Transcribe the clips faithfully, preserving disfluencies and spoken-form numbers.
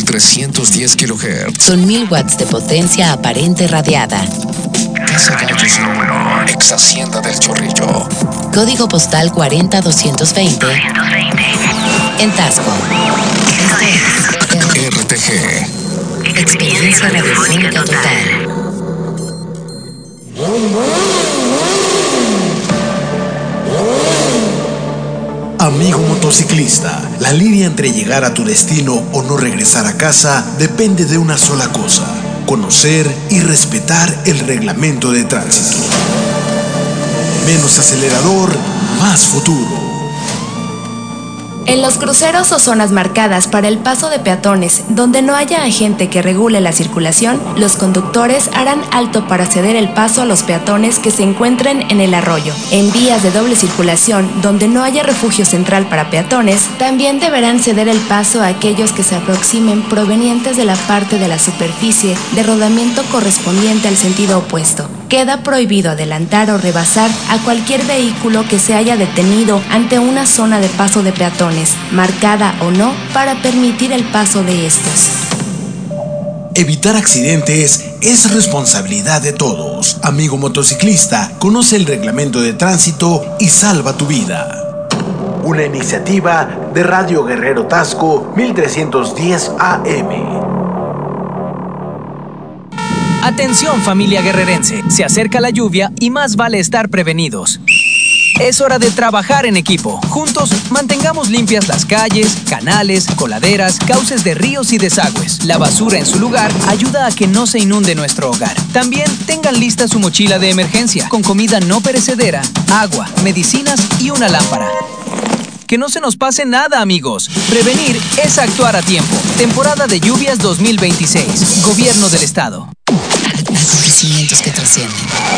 trescientos diez kilohertz. Con mil watts de potencia aparente radiada. Casa Gallos número ex Hacienda del Chorrillo. Código postal cuarenta doscientos veinte. En Tasco. R T G. Experiencia radiofónica total. Amigo motociclista, la línea entre llegar a tu destino o no regresar a casa depende de una sola cosa: conocer y respetar el reglamento de tránsito. Menos acelerador, más futuro. En los cruceros o zonas marcadas para el paso de peatones, donde no haya agente que regule la circulación, los conductores harán alto para ceder el paso a los peatones que se encuentren en el arroyo. En vías de doble circulación, donde no haya refugio central para peatones, también deberán ceder el paso a aquellos que se aproximen provenientes de la parte de la superficie de rodamiento correspondiente al sentido opuesto. Queda prohibido adelantar o rebasar a cualquier vehículo que se haya detenido ante una zona de paso de peatones, marcada o no, para permitir el paso de estos. Evitar accidentes es responsabilidad de todos. Amigo motociclista, conoce el reglamento de tránsito y salva tu vida. Una iniciativa de Radio Guerrero Tasco mil trescientos diez A M. Atención, familia guerrerense, se acerca la lluvia y más vale estar prevenidos. Es hora de trabajar en equipo. Juntos, mantengamos limpias las calles, canales, coladeras, cauces de ríos y desagües. La basura en su lugar ayuda a que no se inunde nuestro hogar. También tengan lista su mochila de emergencia, con comida no perecedera, agua, medicinas y una lámpara. Que no se nos pase nada, amigos. Prevenir es actuar a tiempo. Temporada de lluvias dos mil veintiséis. Gobierno del Estado. Acontecimientos que trascienden.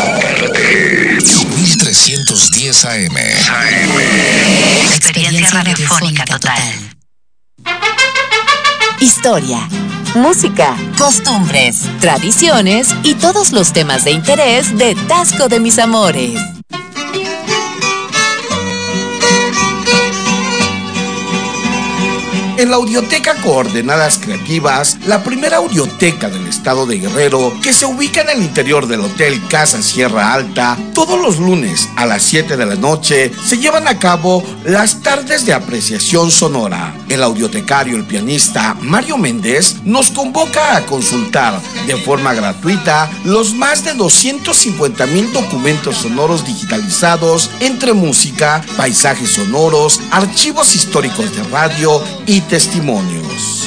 mil trescientos diez A M. Experiencia radiofónica total. Historia, música, costumbres, tradiciones y todos los temas de interés de Tasco de mis amores. En la Audioteca Coordenadas Creativas, la primera audioteca del estado de Guerrero, que se ubica en el interior del Hotel Casa Sierra Alta, todos los lunes a las siete de la noche se llevan a cabo las tardes de apreciación sonora. El audiotecario, el pianista Mario Méndez, nos convoca a consultar de forma gratuita los más de doscientos cincuenta mil documentos sonoros digitalizados entre música, paisajes sonoros, archivos históricos de radio y testimonios.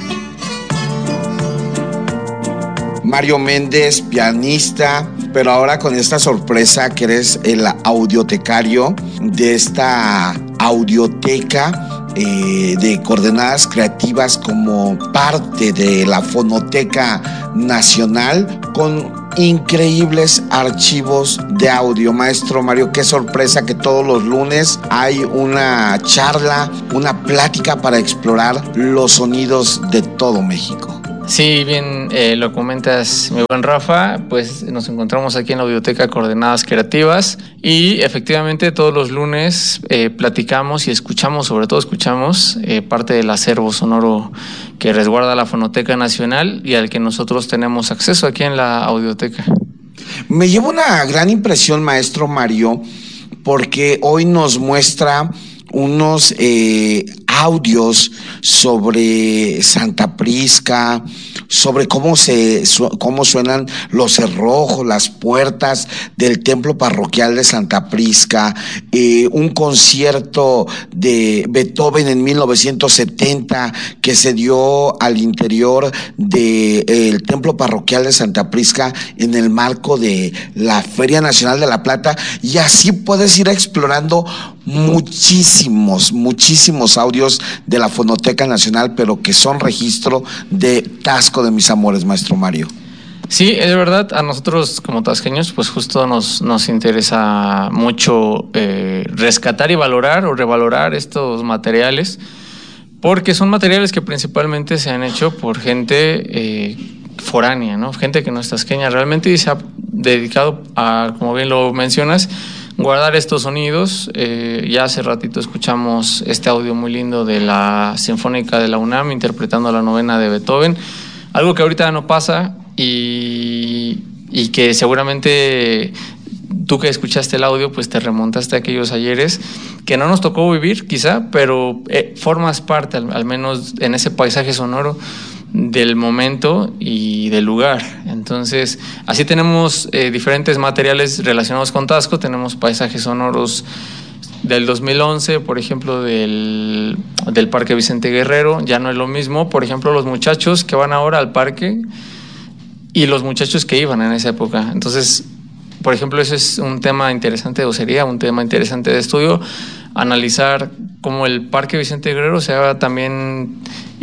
Mario Méndez, pianista, pero ahora con esta sorpresa que eres el audiotecario de esta audioteca eh, de Coordenadas Creativas como parte de la Fonoteca Nacional, con increíbles archivos de audio. Maestro Mario, qué sorpresa que todos los lunes hay una charla, una plática para explorar los sonidos de todo México. Sí, bien eh, lo comentas, mi buen Rafa. Pues nos encontramos aquí en la Audioteca Coordenadas Creativas y efectivamente todos los lunes eh, platicamos y escuchamos, sobre todo escuchamos eh, parte del acervo sonoro que resguarda la Fonoteca Nacional y al que nosotros tenemos acceso aquí en la Audioteca. Me lleva una gran impresión, maestro Mario, porque hoy nos muestra unos eh, audios sobre Santa Prisca, sobre cómo se cómo suenan los cerrojos, las puertas del templo parroquial de Santa Prisca, eh, un concierto de Beethoven en mil novecientos setenta que se dio al interior del eh, templo parroquial de Santa Prisca en el marco de la Feria Nacional de la Plata, y así puedes ir explorando muchísimos, muchísimos audios de la Fonoteca Nacional, pero que son registro de Tasco de mis amores, maestro Mario. Sí, es verdad, a nosotros como tasqueños pues justo nos, nos interesa mucho eh, rescatar y valorar o revalorar estos materiales, porque son materiales que principalmente se han hecho por gente eh, foránea, ¿no? Gente que no es tasqueña realmente y se ha dedicado a, como bien lo mencionas, guardar estos sonidos. Eh, ya hace ratito escuchamos este audio muy lindo de la Sinfónica de la UNAM interpretando la novena de Beethoven, algo que ahorita no pasa y, y que seguramente tú que escuchaste el audio pues te remontaste a aquellos ayeres que no nos tocó vivir quizá, pero eh, formas parte al, al menos en ese paisaje sonoro del momento y del lugar. Entonces, así tenemos eh, diferentes materiales relacionados con Taxco. Tenemos paisajes sonoros del dos mil once, por ejemplo, del, del Parque Vicente Guerrero. Ya no es lo mismo, por ejemplo, los muchachos que van ahora al parque y los muchachos que iban en esa época. Entonces, por ejemplo, ese es un tema interesante, o sería un tema interesante de estudio, analizar cómo el Parque Vicente Guerrero se ha también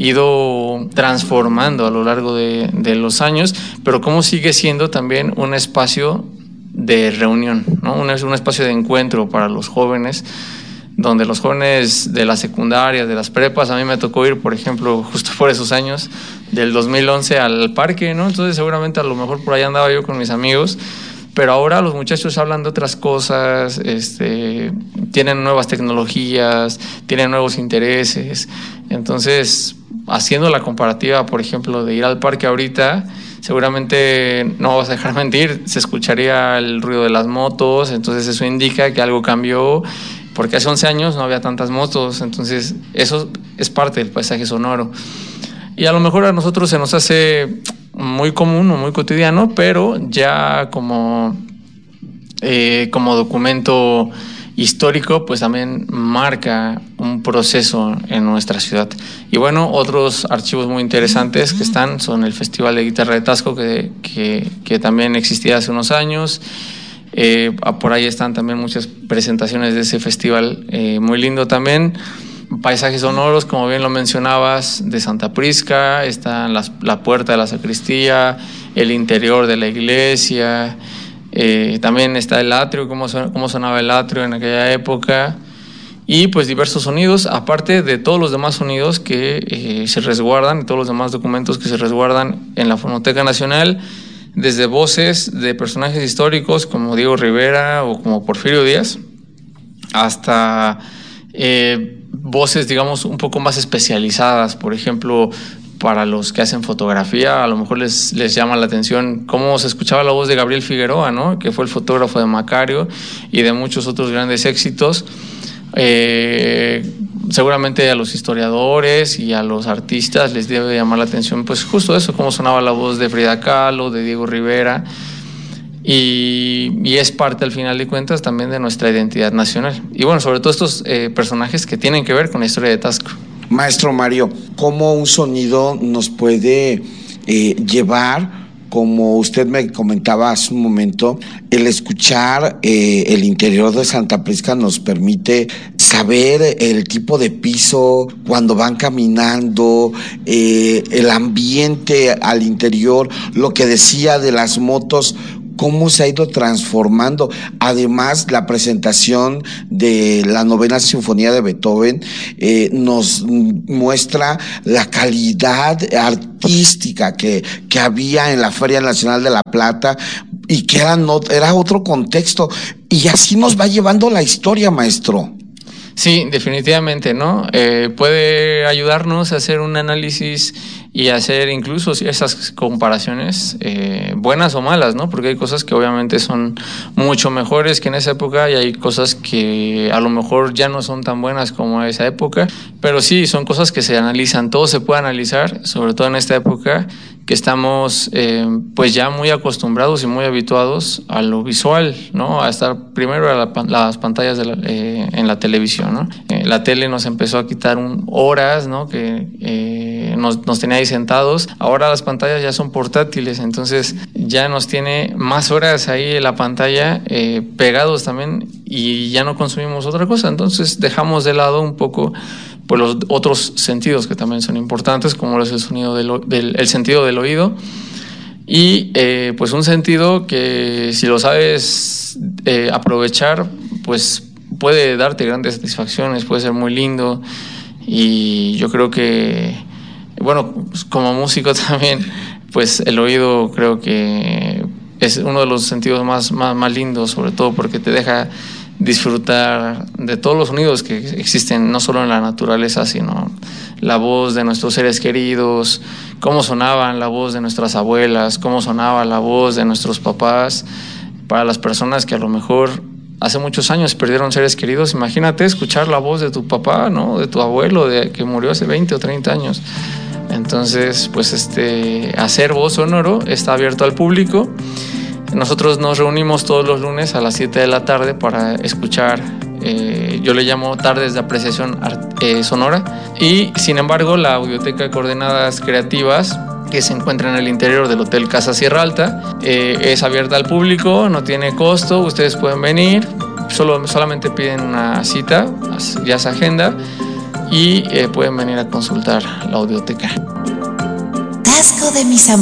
ido transformando a lo largo de, de los años, pero cómo sigue siendo también un espacio de reunión, ¿no? Un, un espacio de encuentro para los jóvenes, donde los jóvenes de la secundaria, de las prepas, a mí me tocó ir, por ejemplo, justo por esos años, del dos mil once al parque, ¿no? Entonces seguramente a lo mejor por ahí andaba yo con mis amigos, pero ahora los muchachos hablan de otras cosas, este, tienen nuevas tecnologías, tienen nuevos intereses. Entonces, haciendo la comparativa, por ejemplo, de ir al parque ahorita, seguramente, no vas a dejar mentir, se escucharía el ruido de las motos, entonces eso indica que algo cambió, porque hace once años no había tantas motos, entonces eso es parte del paisaje sonoro. Y a lo mejor a nosotros se nos hace muy común o muy cotidiano, pero ya como, eh, como documento histórico, pues también marca un proceso en nuestra ciudad. Y bueno, otros archivos muy interesantes que están son el Festival de Guitarra de Taxco, que, que, que también existía hace unos años. Eh, por ahí están también muchas presentaciones de ese festival, eh, muy lindo también. Paisajes sonoros, como bien lo mencionabas, de Santa Prisca, está las, la puerta de la sacristía, el interior de la iglesia, eh, también está el atrio, cómo, son, cómo sonaba el atrio en aquella época, y pues diversos sonidos, aparte de todos los demás sonidos que eh, se resguardan, y todos los demás documentos que se resguardan en la Fonoteca Nacional, desde voces de personajes históricos como Diego Rivera o como Porfirio Díaz, hasta eh, voces, digamos, un poco más especializadas. Por ejemplo, para los que hacen fotografía, a lo mejor les, les llama la atención cómo se escuchaba la voz de Gabriel Figueroa, ¿no? Que fue el fotógrafo de Macario y de muchos otros grandes éxitos. Eh, seguramente a los historiadores y a los artistas les debe llamar la atención, pues justo eso, cómo sonaba la voz de Frida Kahlo, de Diego Rivera. Y, y es parte, al final de cuentas, también de nuestra identidad nacional. Y bueno, sobre todo estos eh, personajes que tienen que ver con la historia de Taxco. Maestro Mario, ¿cómo un sonido nos puede eh, llevar, como usted me comentaba hace un momento, el escuchar eh, el interior de Santa Prisca nos permite saber el tipo de piso cuando van caminando, eh, el ambiente al interior, lo que decía de las motos, cómo se ha ido transformando? Además, la presentación de la novena sinfonía de Beethoven eh, nos muestra la calidad artística que, que había en la Feria Nacional de La Plata y que era, no, era otro contexto. Y así nos va llevando la historia, maestro. Sí, definitivamente, ¿no? Eh, puede ayudarnos a hacer un análisis y hacer incluso esas comparaciones, eh, buenas o malas, ¿no? Porque hay cosas que obviamente son mucho mejores que en esa época y hay cosas que a lo mejor ya no son tan buenas como en esa época, pero sí, son cosas que se analizan, todo se puede analizar, sobre todo en esta época que estamos eh, pues ya muy acostumbrados y muy habituados a lo visual, ¿no? A estar primero a la, las pantallas de la, eh, en la televisión, ¿no? Eh, la tele nos empezó a quitar un, horas, ¿no? Que eh, nos, nos tenía ahí sentados. Ahora las pantallas ya son portátiles, entonces ya nos tiene más horas ahí en la pantalla eh, pegados también y ya no consumimos otra cosa. Entonces dejamos de lado un poco pues los otros sentidos que también son importantes, como es el sonido del, del el sentido del oído y eh, pues un sentido que si lo sabes eh, aprovechar, pues puede darte grandes satisfacciones, puede ser muy lindo. Y yo creo que, bueno, pues como músico también, pues el oído creo que es uno de los sentidos más, más, más lindos, sobre todo porque te deja disfrutar de todos los sonidos que existen, no solo en la naturaleza, sino la voz de nuestros seres queridos, cómo sonaban la voz de nuestras abuelas, cómo sonaba la voz de nuestros papás. Para las personas que a lo mejor hace muchos años perdieron seres queridos, imagínate escuchar la voz de tu papá, ¿no? De tu abuelo, de que murió hace veinte o treinta años. Entonces, pues este acervo sonoro está abierto al público. Nosotros nos reunimos todos los lunes a las siete de la tarde para escuchar, eh, yo le llamo tardes de apreciación eh, sonora. Y sin embargo, la Biblioteca de Coordenadas Creativas, que se encuentra en el interior del Hotel Casa Sierra Alta, eh, es abierta al público, no tiene costo, ustedes pueden venir, solo, solamente piden una cita, ya se agenda, y eh, pueden venir a consultar la audioteca. Tasco de mis amores.